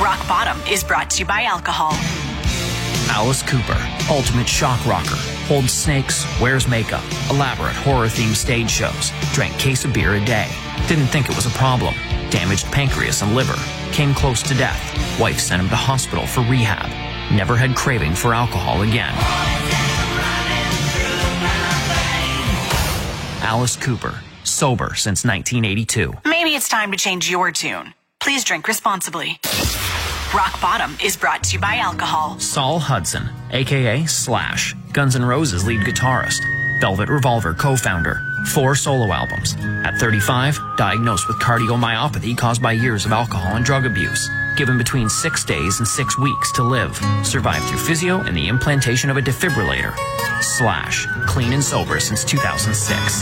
Rock Bottom is brought to you by alcohol. Alice Cooper, ultimate shock rocker, holds snakes, wears makeup, elaborate horror-themed stage shows, drank case of beer a day, didn't think it was a problem, damaged pancreas and liver, came close to death, wife sent him to hospital for rehab, never had craving for alcohol again. Alice Cooper, sober since 1982. Maybe it's time to change your tune. Please drink responsibly. Rock Bottom is brought to you by alcohol. Saul Hudson, a.k.a. Slash, Guns N' Roses lead guitarist, Velvet Revolver co-founder, 4 solo albums. At 35, diagnosed with cardiomyopathy caused by years of alcohol and drug abuse. Given between 6 days and 6 weeks to live. Survived through physio and the implantation of a defibrillator. Slash, clean and sober since 2006.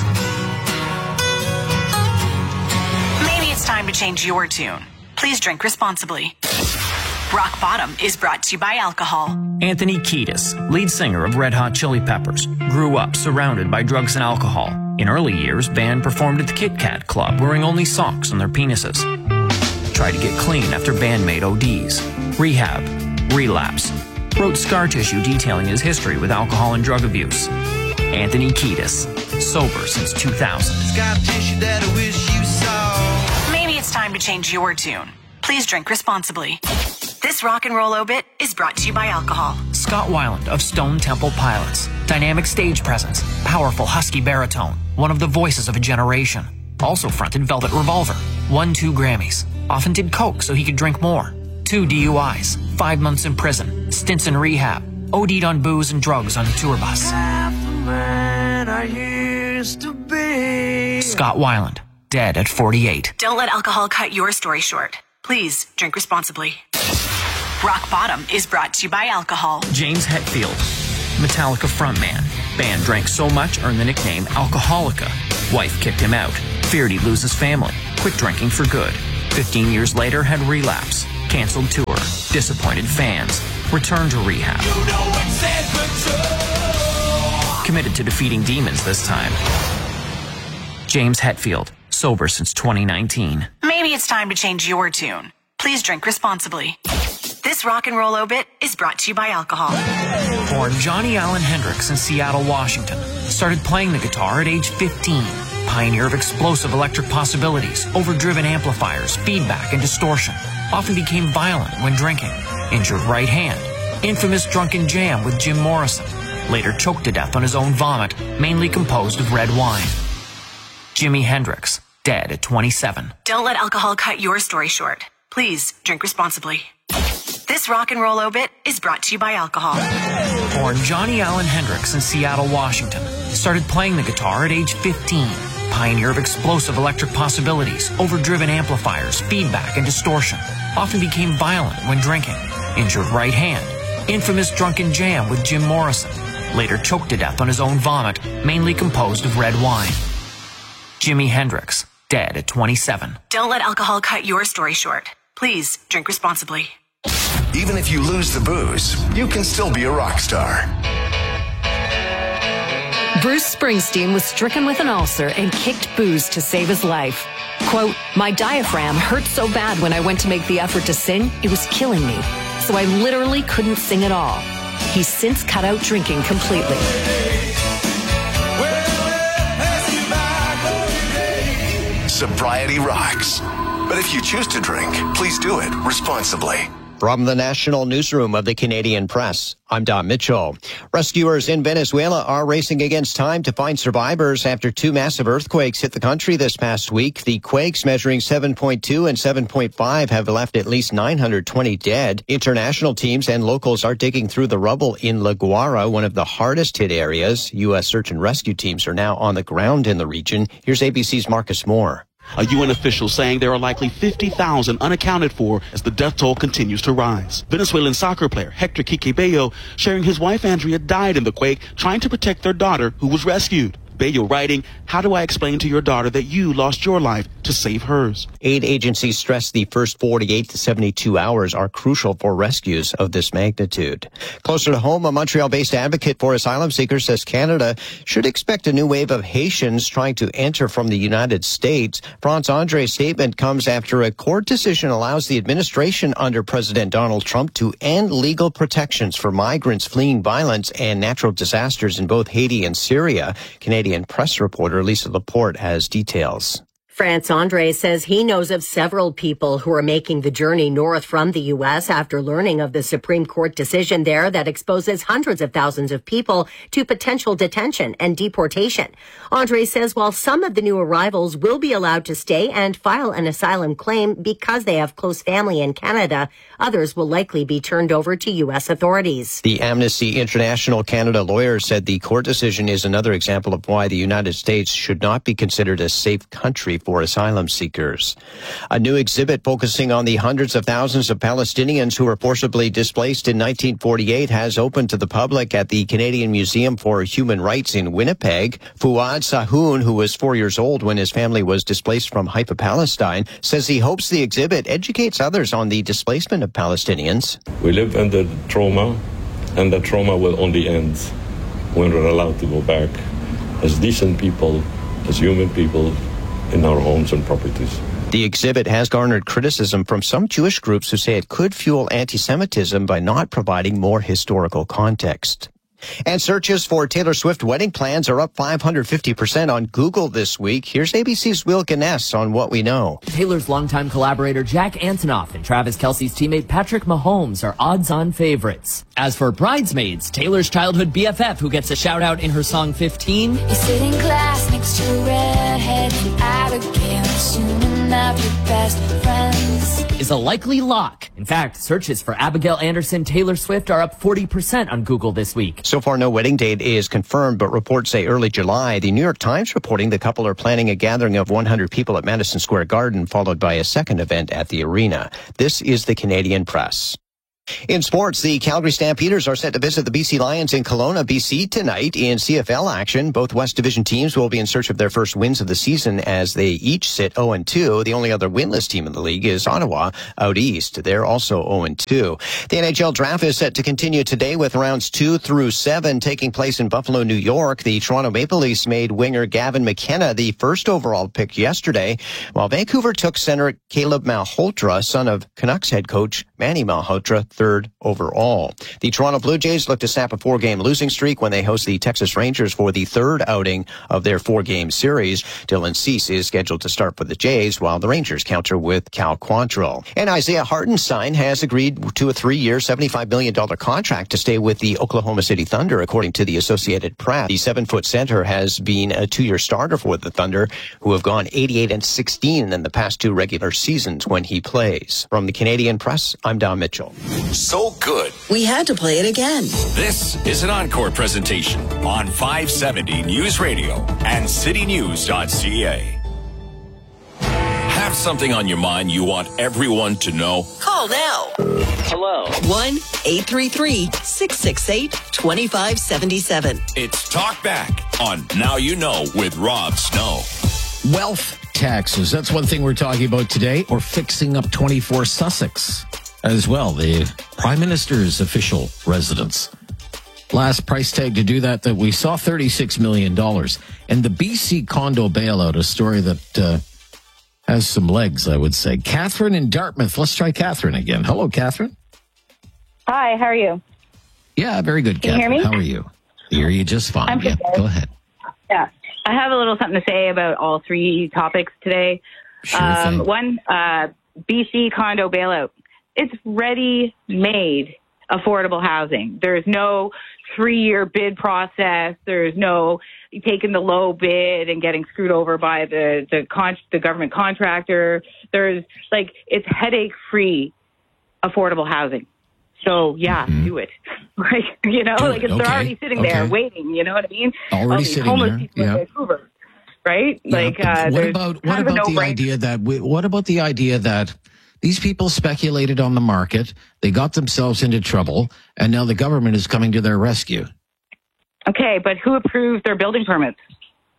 Maybe it's time to change your tune. Please drink responsibly. Rock Bottom is brought to you by alcohol. Anthony Kiedis, lead singer of Red Hot Chili Peppers, grew up surrounded by drugs and alcohol. In early years, band performed at the Kit Kat Club wearing only socks on their penises. Tried to get clean after bandmate ODs. Rehab. Relapse. Wrote Scar Tissue detailing his history with alcohol and drug abuse. Anthony Kiedis, sober since 2000. Scar tissue that I wish you saw. Maybe it's time to change your tune. Please drink responsibly. This rock and roll obit is brought to you by alcohol. Scott Weiland of Stone Temple Pilots. Dynamic stage presence. Powerful husky baritone. One of the voices of a generation. Also fronted Velvet Revolver. Won 2 Grammys. Often did coke so he could drink more. 2 DUIs. 5 months in prison. Stints in rehab. OD'd on booze and drugs on a tour bus. Man I used to be. Scott Weiland. Dead at 48. Don't let alcohol cut your story short. Please drink responsibly. Rock Bottom is brought to you by alcohol. James Hetfield, Metallica frontman. Band drank so much earned the nickname Alcoholica. Wife kicked him out. Feared he'd lose his family. Quit drinking for good. 15 years later had relapse. Canceled tour. Disappointed fans. Returned to rehab. Committed to defeating demons this time. James Hetfield, sober since 2019. Maybe it's time to change your tune. Please drink responsibly. This rock and roll obit is brought to you by alcohol. Born Johnny Allen Hendrix in Seattle, Washington. Started playing the guitar at age 15. Pioneer of explosive electric possibilities, overdriven amplifiers, feedback, and distortion. Often became violent when drinking. Injured right hand. Infamous drunken jam with Jim Morrison. Later choked to death on his own vomit, mainly composed of red wine. Jimi Hendrix, dead at 27. Don't let alcohol cut your story short. Please drink responsibly. This rock and roll obit is brought to you by alcohol. Born Johnny Allen Hendrix in Seattle, Washington. Started playing the guitar at age 15. Pioneer of explosive electric possibilities, overdriven amplifiers, feedback, and distortion. Often became violent when drinking. Injured right hand. Infamous drunken jam with Jim Morrison. Later choked to death on his own vomit, mainly composed of red wine. Jimi Hendrix, dead at 27. Don't let alcohol cut your story short. Please drink responsibly. Even if you lose the booze, you can still be a rock star. Bruce Springsteen was stricken with an ulcer and kicked booze to save his life. Quote, "My diaphragm hurt so bad when I went to make the effort to sing, it was killing me. So I literally couldn't sing at all." He's since cut out drinking completely. Sobriety rocks. But if you choose to drink, please do it responsibly. From the National Newsroom of the Canadian Press, I'm Don Mitchell. Rescuers in Venezuela are racing against time to find survivors after 2 massive earthquakes hit the country this past week. The quakes measuring 7.2 and 7.5 have left at least 920 dead. International teams and locals are digging through the rubble in La Guaira, one of the hardest hit areas. U.S. search and rescue teams are now on the ground in the region. Here's ABC's Marcus Moore. A UN official saying there are likely 50,000 unaccounted for as the death toll continues to rise. Venezuelan soccer player Hector Quique Bello sharing his wife Andrea died in the quake trying to protect their daughter who was rescued. Bello writing, how do I explain to your daughter that you lost your life to save hers? Aid agencies stress the first 48 to 72 hours are crucial for rescues of this magnitude. Closer to home, a Montreal-based advocate for asylum seekers says Canada should expect a new wave of Haitians trying to enter from the United States. France Andre's statement comes after a court decision allows the administration under President Donald Trump to end legal protections for migrants fleeing violence and natural disasters in both Haiti and Syria. Canadian press reporter Lisa Laporte has details. France Andre says he knows of several people who are making the journey north from the U.S. after learning of the Supreme Court decision there that exposes hundreds of thousands of people to potential detention and deportation. Andre says while some of the new arrivals will be allowed to stay and file an asylum claim because they have close family in Canada, others will likely be turned over to U.S. authorities. The Amnesty International Canada lawyer said the court decision is another example of why the United States should not be considered a safe country for asylum seekers. A new exhibit focusing on the hundreds of thousands of Palestinians who were forcibly displaced in 1948 has opened to the public at the Canadian Museum for Human Rights in Winnipeg. Fouad Sahoun, who was 4 years old when his family was displaced from Haifa, Palestine, says he hopes the exhibit educates others on the displacement of Palestinians. We live under trauma, and the trauma will only end when we're allowed to go back as decent people, as human people, in our homes and properties. The exhibit has garnered criticism from some Jewish groups who say it could fuel anti-Semitism by not providing more historical context. And searches for Taylor Swift wedding plans are up 550% on Google this week. Here's ABC's Will Gunness on what we know. Taylor's longtime collaborator Jack Antonoff and Travis Kelce's teammate Patrick Mahomes are odds-on favorites. As for bridesmaids, Taylor's childhood BFF, who gets a shout-out in her song 15, you sit in class next to redhead Abigail, soon enough your best friends, is a likely lock. In fact, searches for Abigail Anderson Taylor Swift are up 40% on Google this week. So far, no wedding date is confirmed, but reports say early July. The New York Times reporting the couple are planning a gathering of 100 people at Madison Square Garden, followed by a second event at the arena. This is the Canadian Press. In sports, the Calgary Stampeders are set to visit the BC Lions in Kelowna, BC tonight in CFL action. Both West Division teams will be in search of their first wins of the season as they each sit 0-2. The only other winless team in the league is Ottawa out east. They're also 0-2. The NHL draft is set to continue today with rounds 2 through 7 taking place in Buffalo, New York. The Toronto Maple Leafs made winger Gavin McKenna the first overall pick yesterday, while Vancouver took center Caleb Malhotra, son of Canucks head coach Manny Malhotra, third overall. The Toronto Blue Jays look to snap a 4-game losing streak when they host the Texas Rangers for the third outing of their 4-game series. Dylan Cease is scheduled to start for the Jays, while the Rangers counter with Cal Quantrill. And Isaiah Hartenstein has agreed to a 3-year, $75 million contract to stay with the Oklahoma City Thunder, according to the Associated Press. The 7-foot center has been a 2-year starter for the Thunder, who have gone 88-16 in the past 2 regular seasons when he plays. From the Canadian Press, I'm Don Mitchell. So good. We had to play it again. This is an encore presentation on 570 News Radio and citynews.ca. Have something on your mind you want everyone to know? Call now. Hello. 1-833-668-2577. It's Talk Back on Now You Know with Rob Snow. Wealth taxes. That's one thing we're talking about today, or fixing up 24 Sussex as well, the Prime Minister's official residence. Last price tag to do that we saw, $36 million. And the BC condo bailout, a story that has some legs, I would say. Catherine in Dartmouth. Let's try Catherine again. Hello, Catherine. Hi, how are you? Yeah, very good, Catherine. Can you hear me? How are you? I hear you just fine. I'm good. Go ahead. Yeah. I have a little something to say about all 3 topics today. Sure thing. One, BC condo bailout. It's ready-made affordable housing. There's no 3-year bid process. There's no taking the low bid and getting screwed over by the government contractor. It's headache-free affordable housing. So, yeah, do it. They're already sitting there waiting, you know what I mean? Already sitting homeless there, people in Vancouver, right? Yeah. What about the idea that these people speculated on the market, they got themselves into trouble, and now the government is coming to their rescue? Okay, but who approved their building permits?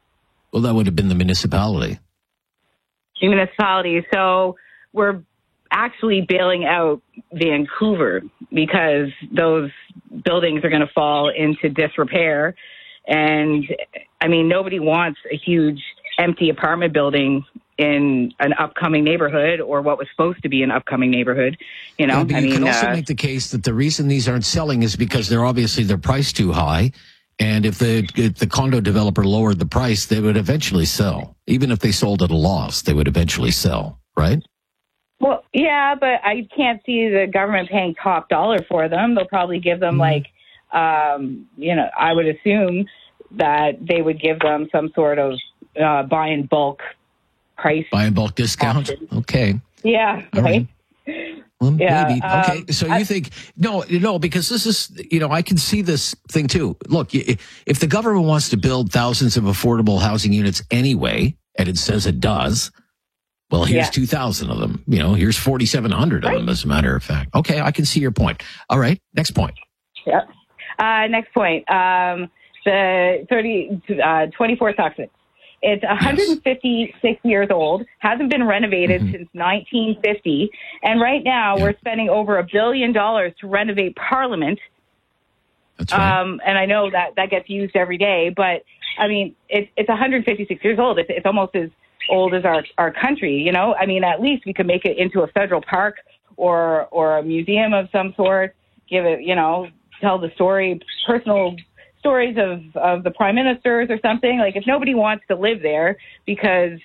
Well, that would have been the municipality. The municipality. So we're actually bailing out Vancouver because those buildings are going to fall into disrepair. And, I mean, nobody wants a huge empty apartment building in an upcoming neighborhood or what was supposed to be an upcoming neighborhood. You know, yeah, you can also make the case that the reason these aren't selling is because they're priced too high. And if the condo developer lowered the price, they would eventually sell. Even if they sold at a loss, they would eventually sell, right? Well, yeah, but I can't see the government paying top dollar for them. They'll probably give them I would assume that they would give them some sort of buy in bulk price. Buy in bulk discount? Option. Okay. Yeah, right. Well, yeah, maybe. Okay, so you think, no, because this is, I can see this thing too. Look, if the government wants to build thousands of affordable housing units anyway, and it says it does, well, here's 2,000 of them. Here's 4,700 of them, as a matter of fact. Okay, I can see your point. All right, next point. Yep. Next point. The 24 Sussex. It's 156 years old, hasn't been renovated since 1950, and right now we're spending over $1 billion to renovate Parliament. That's right. And I know that gets used every day, but I mean, it's 156 years old. It's almost as old as our country. I mean, at least we could make it into a federal park or a museum of some sort. Give it, tell the personal stories of the prime ministers or something. Like, if nobody wants to live there because,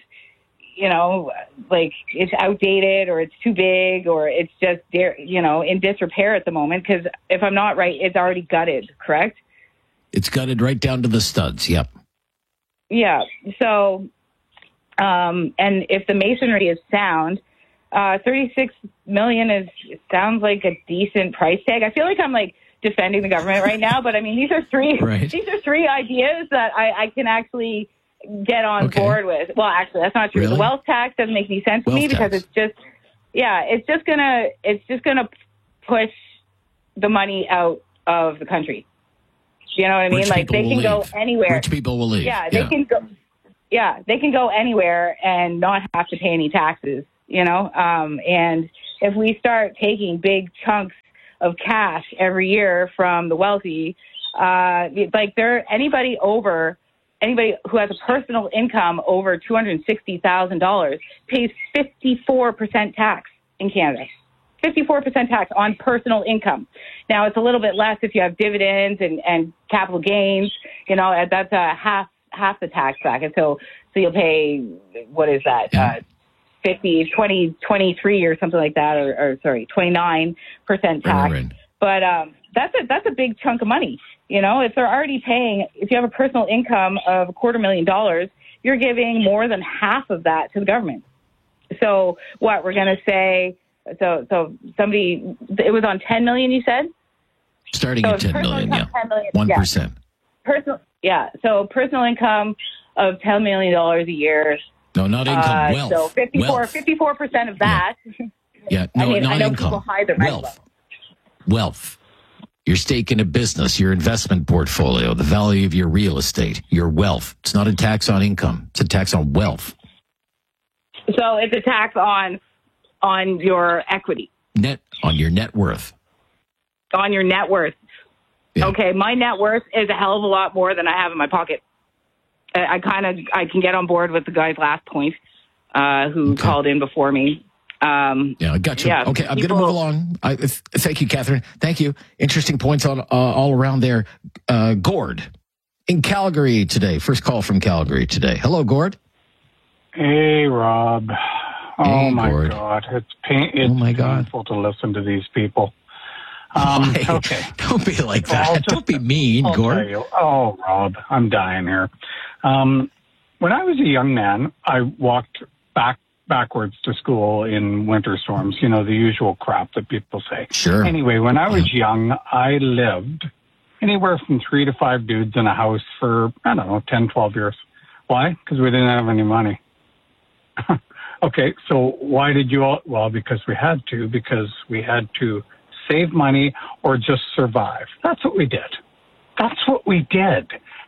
it's outdated or it's too big or it's just, in disrepair at the moment, because if I'm not right, it's already gutted, correct? It's gutted right down to the studs, yep. Yeah, so, and if the masonry is sound, $36 million sounds like a decent price tag. I feel like I'm defending the government right now, but I mean, these are three ideas that I can actually get on board with. Well, actually, that's not true. Really? The wealth tax doesn't make any sense to me because it's just gonna push the money out of the country. You know what I mean? They can go anywhere. Rich people will leave. Yeah, they can go. Yeah, they can go anywhere and not have to pay any taxes. And if we start taking big chunks of cash every year from the wealthy, anybody who has a personal income over $260,000 pays 54% tax in Canada. 54% tax on personal income. Now, it's a little bit less if you have dividends and capital gains. That's half the tax bracket. So you'll pay, what is that? 23 or something like that, or 29% tax. Right. But that's a big chunk of money. If they're already paying, if you have a personal income of $250,000, you're giving more than half of that to the government. So what we're going to say? So somebody, it was on 10 million. You said starting at 10 million, yeah, 10 million, 1%. So personal income of $10 million a year. No, not income. Wealth. So 54% of that. Yeah. No, not I know income. people hide their Wealth. Your stake in a business, your investment portfolio, the value of your real estate, your wealth. It's not a tax on income. It's a tax on wealth. So it's a tax on your equity. On your net worth. On your net worth. Yeah. Okay, my net worth is a hell of a lot more than I have in my pocket. I can get on board with the guy's last point, who called in before me. I got you. Yeah, okay, I'm going to move along. Thank you, Catherine. Thank you. Interesting points on all around there. Gord in Calgary today. First call from Calgary today. Hello, Gord. Hey, Rob. Oh, my Gord. God. It's painful to listen to these people. Okay. Don't be like that. Don't be mean, Gord. Oh, Rob, I'm dying here. When I was a young man, I walked backwards to school in winter storms, the usual crap that people say. Sure. Anyway, when I was young, I lived anywhere from 3 to 5 dudes in a house for, 10, 12 years. Why? Because we didn't have any money. Okay, so why did you all? Well, because we had to save money or just survive. That's what we did.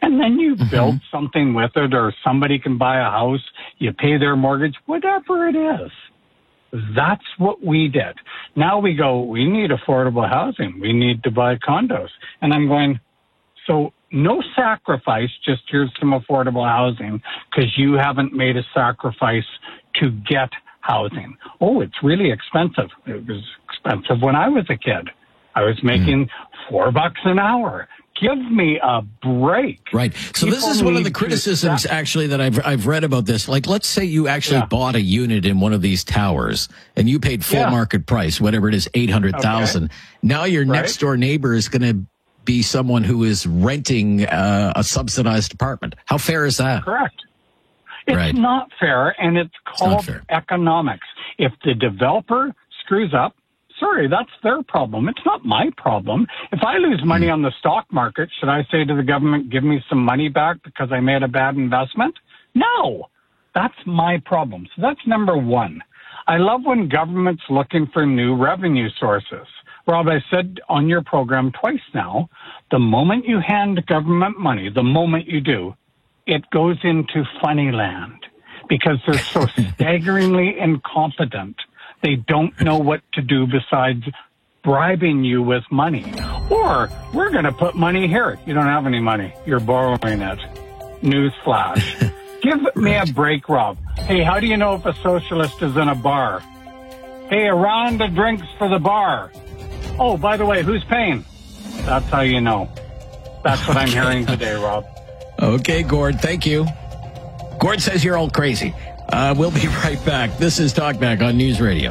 And then you build something with it, or somebody can buy a house, you pay their mortgage, whatever it is. That's what we did. Now we go, we need affordable housing. We need to buy condos. And I'm going, so no sacrifice, just here's some affordable housing because you haven't made a sacrifice to get housing. Oh, it's really expensive. It was expensive when I was a kid. I was making $4 an hour. Give me a break. Right. So this is one of the criticisms, actually, that I've read about this. Like, let's say you actually bought a unit in one of these towers and you paid full market price, whatever it is, $800,000. Okay. Now your next door neighbor is going to be someone who is renting a subsidized apartment. How fair is that? Correct. It's not fair, and it's called economics. If the developer screws up, sorry, that's their problem. It's not my problem. If I lose money on the stock market, should I say to the government, give me some money back because I made a bad investment? No, that's my problem. So that's number one. I love when government's looking for new revenue sources. Rob, I said on your program twice now, the moment you hand government money, the moment you do, it goes into funny land because they're so staggeringly incompetent. They don't know what to do besides bribing you with money. Or, we're going to put money here. You don't have any money. You're borrowing it. Newsflash. Give me a break, Rob. Hey, how do you know if a socialist is in a bar? Hey, a round of drinks for the bar. Oh, by the way, who's paying? That's how you know. That's what I'm hearing today, Rob. Okay, Gord, thank you. Gord says you're all crazy. We'll be right back. This is Talkback on News Radio.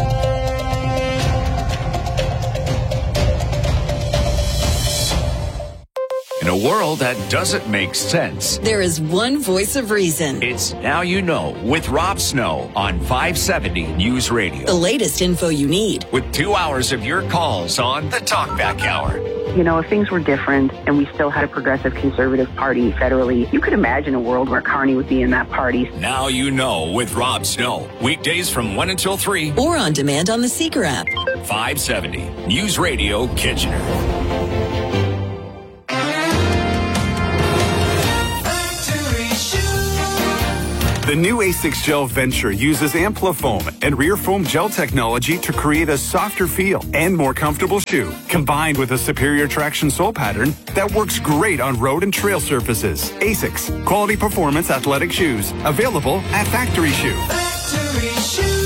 In a world that doesn't make sense, there is one voice of reason. It's Now You Know with Rob Snow on 570 News Radio. The latest info you need. With 2 hours of your calls on the Talkback Hour. You know, if things were different and we still had a progressive conservative party federally, you could imagine a world where Carney would be in that party. Now You Know with Rob Snow. Weekdays from 1 until 3. Or on demand on the Seeker app. 570 News Radio Kitchener. The new A6 Gel Venture uses Amplifoam and rear foam gel technology to create a softer feel and more comfortable shoe, combined with a superior traction sole pattern that works great on road and trail surfaces. A6, quality performance athletic shoes, available at Factory Shoe. Factory Shoe.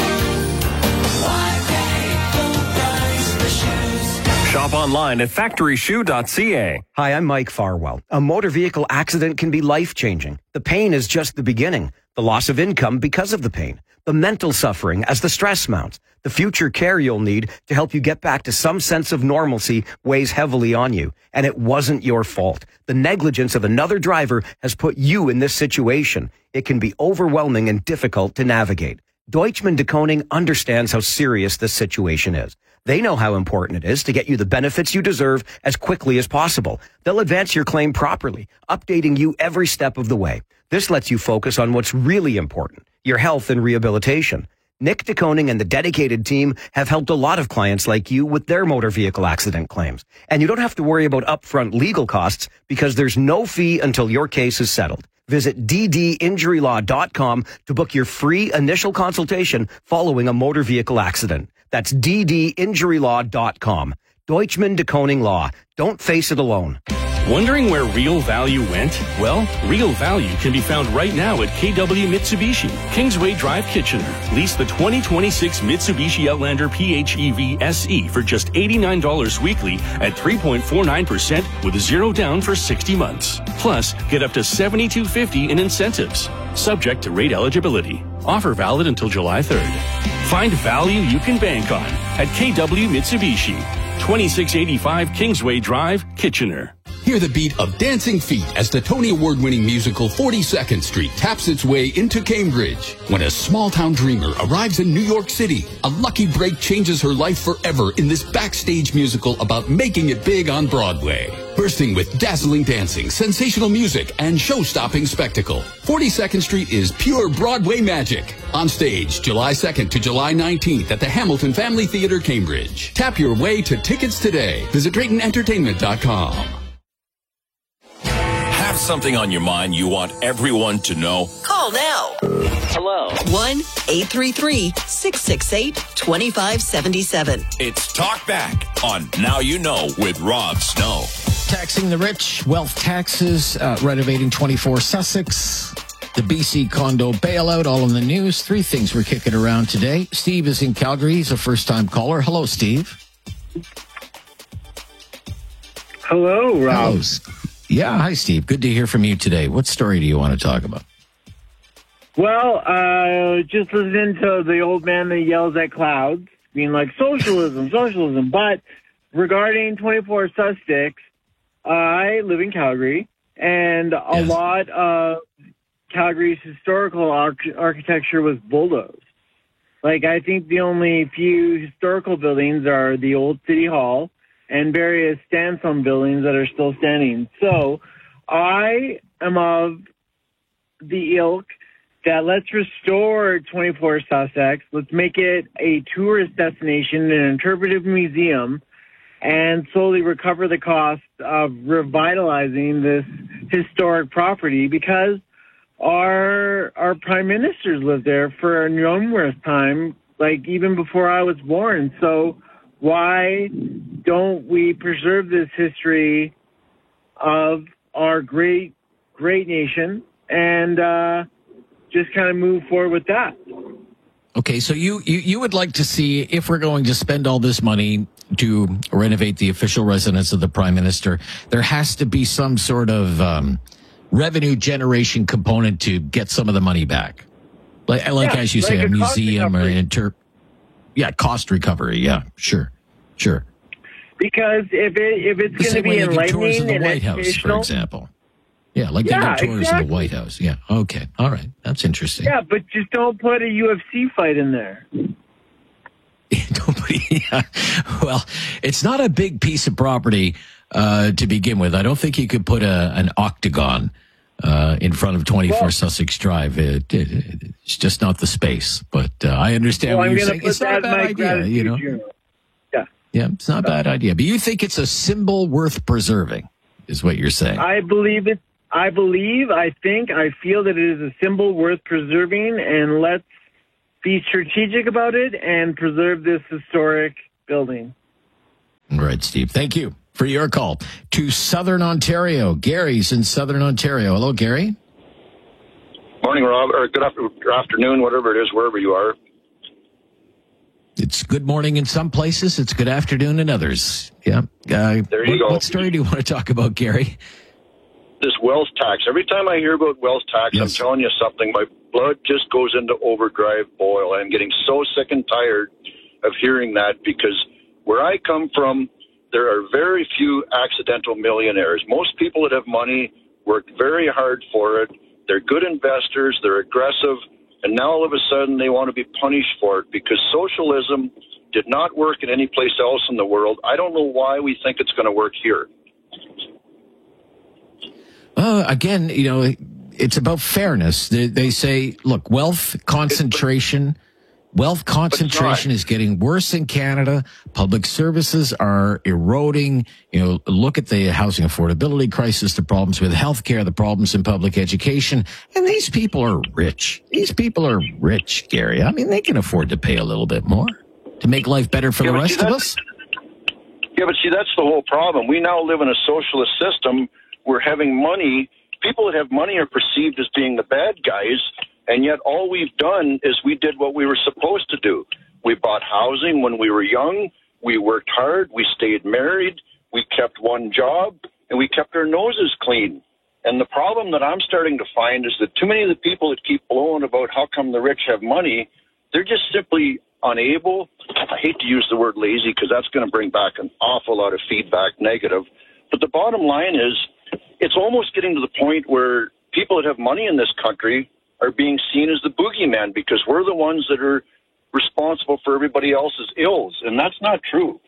Shop online at factoryshoe.ca. Hi, I'm Mike Farwell. A motor vehicle accident can be life-changing. The pain is just the beginning. The loss of income because of the pain. The mental suffering as the stress mounts. The future care you'll need to help you get back to some sense of normalcy weighs heavily on you. And it wasn't your fault. The negligence of another driver has put you in this situation. It can be overwhelming and difficult to navigate. Deutschman de Koning understands how serious this situation is. They know how important it is to get you the benefits you deserve as quickly as possible. They'll advance your claim properly, updating you every step of the way. This lets you focus on what's really important, your health and rehabilitation. Nick de Koning and the dedicated team have helped a lot of clients like you with their motor vehicle accident claims. And you don't have to worry about upfront legal costs because there's no fee until your case is settled. Visit ddinjurylaw.com to book your free initial consultation following a motor vehicle accident. That's ddinjurylaw.com. Deutschman de Koning Law. Don't face it alone. Wondering where real value went? Well, real value can be found right now at KW Mitsubishi, Kingsway Drive, Kitchener. Lease the 2026 Mitsubishi Outlander PHEV SE for just $89 weekly at 3.49% with zero down for 60 months. Plus, get up to $7,250 in incentives. Subject to rate eligibility. Offer valid until July 3rd. Find value you can bank on at KW Mitsubishi, 2685 Kingsway Drive, Kitchener. Hear the beat of dancing feet as the Tony Award-winning musical 42nd Street taps its way into Cambridge. When a small-town dreamer arrives in New York City, a lucky break changes her life forever in this backstage musical about making it big on Broadway. Bursting with dazzling dancing, sensational music, and show-stopping spectacle, 42nd Street is pure Broadway magic. On stage, July 2nd to July 19th at the Hamilton Family Theatre, Cambridge. Tap your way to tickets today. Visit DraytonEntertainment.com. something on your mind you want everyone to know? Call now. Hello. 1-833-668-2577. It's Talk Back on Now You Know with Rob Snow. Taxing the rich, wealth taxes, renovating 24 Sussex, the BC condo bailout, all in the news. Three things we're kicking around today. Steve is in Calgary. He's a first-time caller. Hello, Steve. Hello, Rob. Hello. Yeah, hi, Steve. Good to hear from you today. What story do you want to talk about? Well, just listening to the old man that yells at clouds, being like, socialism. But regarding 24 Sussex, I live in Calgary, and a lot of Calgary's historical architecture was bulldozed. Like, I think the only few historical buildings are the old City Hall and various sandstone buildings that are still standing. So I am of the ilk that let's restore 24 Sussex. Let's make it a tourist destination, an interpretive museum, and slowly recover the cost of revitalizing this historic property, because our prime ministers lived there for a numerous time, like even before I was born. So why don't we preserve this history of our great nation and just kind of move forward with that? Okay, so you would like to see, if we're going to spend all this money to renovate the official residence of the Prime Minister, there has to be some sort of revenue generation component to get some of the money back. Like as you say, a museum or cost recovery. Yeah, sure. Because if it's going to be enlightening and White House, for example. Yeah, like they do tours of the White House. Yeah, okay. All right. That's interesting. Yeah, but just don't put a UFC fight in there. Well, it's not a big piece of property to begin with. I don't think you could put an octagon in front of 24 Sussex Drive. It's just not the space. But I understand what you're saying. It's not a bad idea, you know. Yeah, it's not a bad idea. But you think it's a symbol worth preserving, is what you're saying. I feel that it is a symbol worth preserving, and let's be strategic about it and preserve this historic building. All right, Steve. Thank you for your call to Southern Ontario. Gary's in Southern Ontario. Hello, Gary. Morning, Rob, or good afternoon, whatever it is, wherever you are. It's good morning in some places. It's good afternoon in others. Yeah. There you go. What story do you want to talk about, Gary? This wealth tax. Every time I hear about wealth tax, I'm telling you something. My blood just goes into overdrive boil. I'm getting so sick and tired of hearing that, because where I come from, there are very few accidental millionaires. Most people that have money work very hard for it. They're good investors. They're aggressive. And now all of a sudden they want to be punished for it because socialism did not work in any place else in the world. I don't know why we think it's going to work here. Again, you know, it's about fairness. They say, look, wealth concentration is getting worse in Canada. Public services are eroding. You know, look at the housing affordability crisis, the problems with healthcare, the problems in public education. And these people are rich. Gary. I mean, they can afford to pay a little bit more to make life better for the rest of us. Yeah, but see, that's the whole problem. We now live in a socialist system. We're having money. People that have money are perceived as being the bad guys. And yet all we've done is we did what we were supposed to do. We bought housing when we were young. We worked hard. We stayed married. We kept one job. And we kept our noses clean. And the problem that I'm starting to find is that too many of the people that keep blowing about how come the rich have money, they're just simply unable. I hate to use the word lazy because that's going to bring back an awful lot of feedback negative. But the bottom line is it's almost getting to the point where people that have money in this country are being seen as the boogeyman because we're the ones that are responsible for everybody else's ills. And that's not true.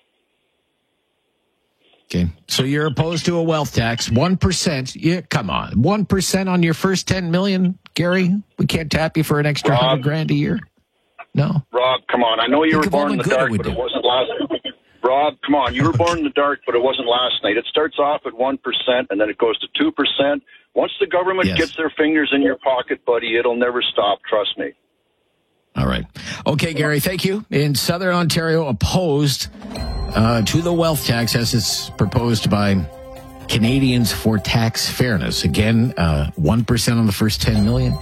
Okay. So you're opposed to a wealth tax. 1%. Yeah, come on. 1% on your first 10 million, Gary? We can't tap you for an extra $100,000 a year? No. Rob, come on. I know you were born in the dark, but it wasn't last Rob, come on. You were born in the dark, but it wasn't last night. It starts off at 1%, and then it goes to 2%. Once the government gets their fingers in your pocket, buddy, it'll never stop. Trust me. All right. Okay, Gary, thank you. In Southern Ontario, opposed to the wealth tax as it's proposed by Canadians for Tax Fairness. Again, 1% on the first 10 million,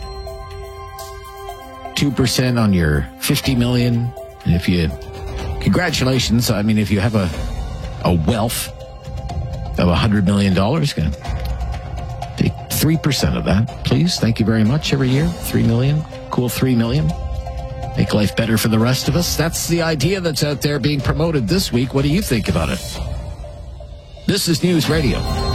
2% on your 50 million. And if you, congratulations. I mean, if you have a wealth of $100 million, take 3% of that, please. Thank you very much. Every year, 3 million. Cool, 3 million. Make life better for the rest of us. That's the idea that's out there being promoted this week. What do you think about it? This is News Radio.